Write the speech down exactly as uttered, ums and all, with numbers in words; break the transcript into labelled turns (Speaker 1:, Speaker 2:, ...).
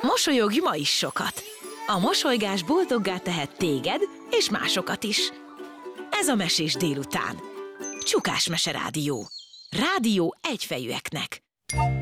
Speaker 1: Mosolyogj ma is sokat! A mosolygás boldoggá tehet téged és másokat is. Ez a Mesés délután. Csukás Mese Rádió. Rádió egyfejűeknek.